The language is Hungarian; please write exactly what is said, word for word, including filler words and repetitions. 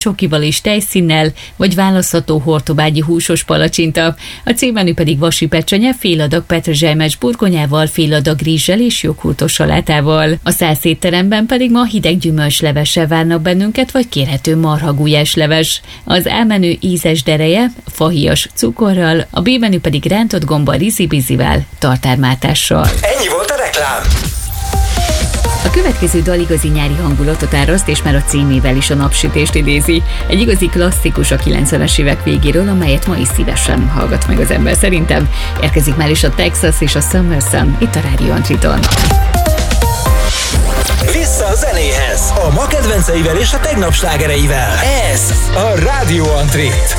csokival és tejszínnel, vagy választható hortobágyi húsos palacsinta. A címmenü pedig vasi pecsenye, fél adag petrezselymes burgonyával, fél adag rizssel és joghurtos salátával. A száz étteremben pedig ma hideg gyümölcslevessel várnak bennünket, vagy kérhető marhagulyásleves. Az A menü ízes dereje, fahéjas cukorral, a B menü pedig rántott gomba rizi-bizivel, tartármátással. Ennyi volt a reklám! A következő dal igazi nyári hangulatot áraszt, és már a címével is a napsütést idézi. Egy igazi klasszikus a kilencvenes évek végéről, amelyet ma is szívesen hallgat meg az ember szerintem. Érkezik már is a Texas és a Summer Sun itt a Rádió Antriton. Vissza a zenéhez, a ma kedvenceivel és a tegnap slágereivel. Ez a Rádió Antrit.